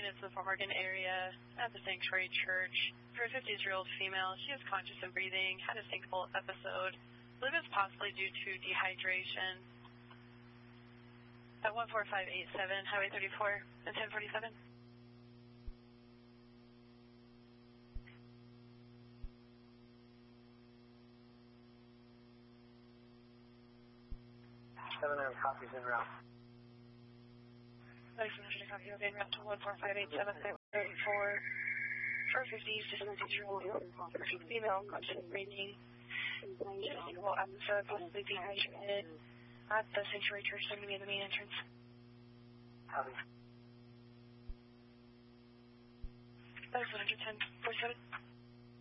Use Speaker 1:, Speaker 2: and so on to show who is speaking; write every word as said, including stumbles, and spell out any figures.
Speaker 1: units in the Fort Morgan area at the Sanctuary Church for a fifty-year-old female. She is conscious and breathing, had a syncopal episode. I believe it's possibly due to dehydration. At one four five eight seven, Highway thirty-four and ten forty-seven.
Speaker 2: seven hundred copies en route.
Speaker 1: ninety-seven hundred copy of en route to one four five eight seven, thirty-four. For fifty, sixty-year-old female, conscious and breathing. She had a syncopal episode, possibly dehydrated. At the Sanctuary Church, sending me the main entrance.
Speaker 2: Copy.
Speaker 1: ninety-seven hundred ten forty-seven.